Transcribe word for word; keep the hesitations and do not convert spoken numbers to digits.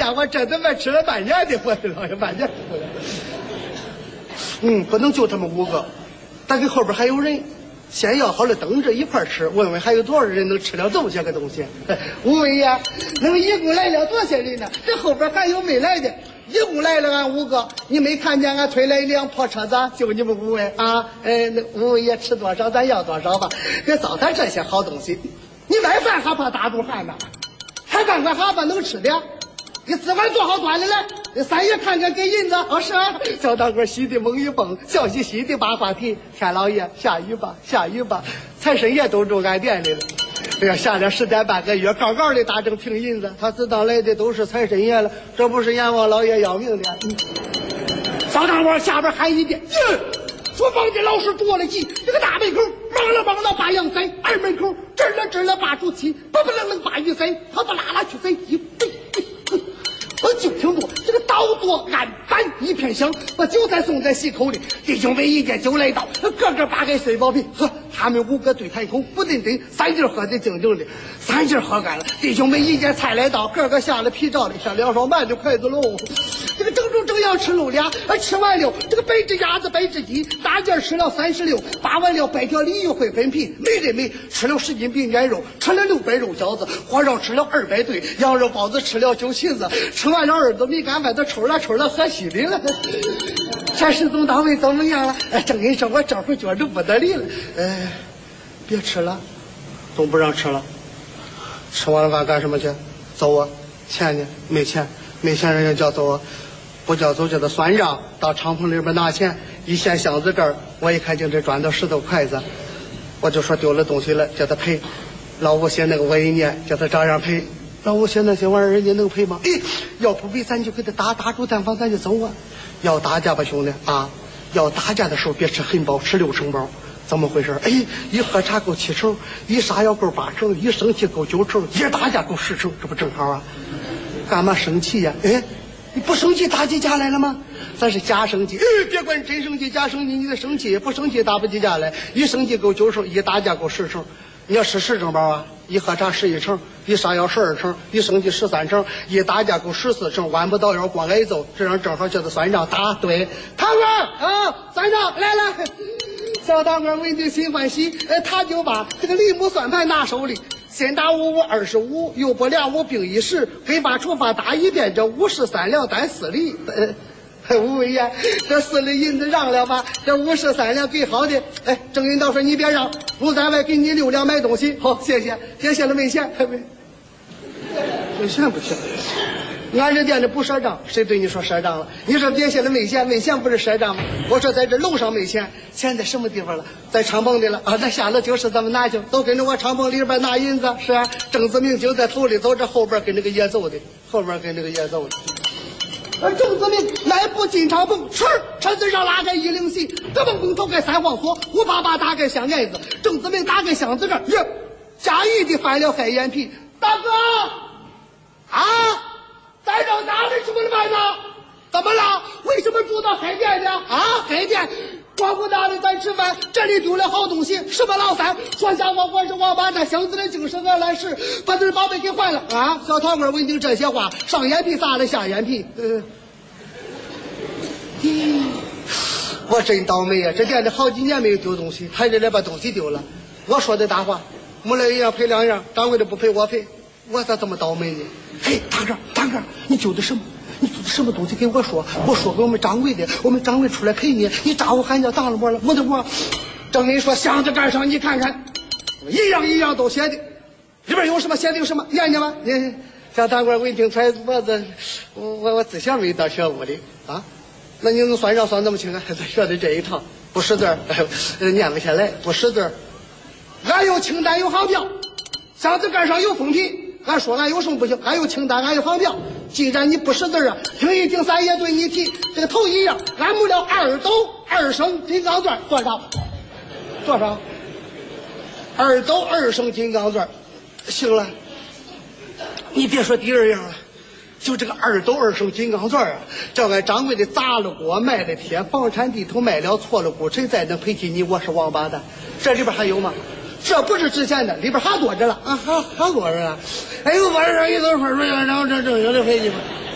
家伙真他妈吃了半年的，我老爷半年。嗯，不能就他们五个，大概后边还有人。先要好了，等着一块吃，问问还有多少人能吃了这么些个东西。吴伟呀，能一共来了多少人呢？这后边还有没来的，一共来了俺五个。你没看见俺推来一辆破车子，就你们五位啊？哎，那五位也吃多少，咱要多少吧。别糟蹋这些好东西。你晚饭还怕大肚汉呢？还干块哈巴能吃的？你自个做好端来来。三爷看看给银子，哦是啊，小当官洗的猛一蹦，小西西的把话题。天老爷下雨吧，下雨吧，财神爷都住俺店里了。哎呀，下了十天半个月，高高的打正平银子，他知道来的都是财神爷了，这不是阎王老爷要命的。嗯、小当官下边喊一遍，耶！厨房的老师着了急，这个大门口忙了忙了把羊宰，二门口吱了吱了把猪蹄，不不愣愣把鱼宰，他不拉拉去宰鸡。我就听着这个刀剁案板一片响，把酒菜送在席口里，弟兄们一见酒来到，个个扒开水饱瓶，呵，他们五个对谈口，不顿顿，三劲喝的静静的，三劲喝干了，弟兄们一见菜来到，个个下了皮罩里，像两双慢的筷子喽。这个正中正要吃肉俩，吃完了，这个白只鸭子白只鸡，大件吃了三十六，扒完了百条鲤鱼会分皮，没人没吃了十斤饼干肉，吃了六百肉饺子，火烧吃了二百对，羊肉包子吃了九旗子，吃完了耳朵米干饭都抽了抽了喝稀里了。这事总单位怎么样了？哎，郑人说我这会觉着不得力了，哎，别吃了，总不让吃了，吃完了饭干什么去？走啊！钱呢？没钱，没钱人家叫走啊！不叫走就得算账，到敞篷里边拿钱，一掀箱子这儿，我一看就这转到十多筷子，我就说丢了东西了，叫他赔。老吴写那个我一念，叫他照样赔。老吴写那些玩意儿，人家能赔吗？哎，要不赔咱就给他打打住单方，咱就走啊！要打架吧，兄弟啊！要打架的时候别吃很饱，吃六成饱。怎么回事？哎，一喝茶够七成，一杀药够八成，一生气够九成，一打架够十成，这不正好啊？干嘛生气呀？哎，你不生气打起架来了吗？咱是假生气，哎，别管真生气假生气，你得生气，不生气打不起架来。一生气够九成，一打架够十成。你要吃十成包啊，一喝茶十一成，一杀药十二成，一生气十三成，一打架够十四成，弯不到腰光挨揍，这样正好叫他算账打对。堂哥啊，算账来来。小当官闻听心欢喜，呃，他就把这个李母算盘拿手里，先打五五二十五，又拨两五并一十，非法处罚打一遍，这五十三两单四厘。呃，吴委员，这四厘银子让了吧？这五十三两给好的。哎，郑云道说你别让，我在外给你六两买东西。好，谢谢，谢谢了，没钱，没，没钱不行。俺这店里不赊账，谁对你说赊账了？你说别写了没钱，没钱不是赊账吗？我说在这楼上没钱，钱在什么地方了？在敞篷的了啊！那下了就是咱们拿去，都跟着我敞篷里边拿银子。是啊，郑子明就在头里走，这后边跟这个野走的，后边跟这个野走的。而郑子明来步进敞篷，哧，车子上拉开一领席，这蹦蹦头开三晃锁，五八八打开箱盖子，郑子明打开箱子这儿，耶，假意的翻了开眼皮，大哥啊！在这哪里什么办呢？怎么了？为什么住到海淀的啊？海淀光顾哪里咱吃饭？这里丢了好东西，什么老三？说瞎话我是王八蛋，箱子里竟是鹅卵石，把这宝贝给换了啊！小堂哥闻听这些话，上眼皮撒了下眼皮，呃，咦，我真倒霉呀、啊！这店里好几年没有丢东西，还是来把东西丢了。我说的大话，没来一样赔两样，掌柜的不赔我赔。我咋这么倒霉呢？嘿，堂哥，堂哥，你丢的什么？你丢的什么东西？给我说，我说给我们掌柜的，我们掌柜出来赔你。你咋呼喊叫当了我了？没得我。郑人说箱子盖上你看看，一样一样都写的，里边有什么写的有什么，念念吧。你小堂哥闻听揣脖子，我我我自小没到学屋里啊，那你能算账算那么清啊？学的这一套不识字儿，念不下来，不识字儿。俺有清单有航票，箱子盖上有封皮。俺说俺有什么不行？俺有清单，俺有航票。既然你不识字啊，听一听三爷对你提这个头一样，俺木了二斗二升金刚钻多少？多少？二斗二升金刚钻，行了，你别说第二样了，就这个二斗二升金刚钻啊，叫俺掌柜的砸了锅卖了铁，房产地头卖了错了股，谁再能赔起你？我是王八蛋。这里边还有吗？这不是值钱的，里边还多着了啊，还还多着了。哎呦，晚上一走说说，然后这这有的赔你吗？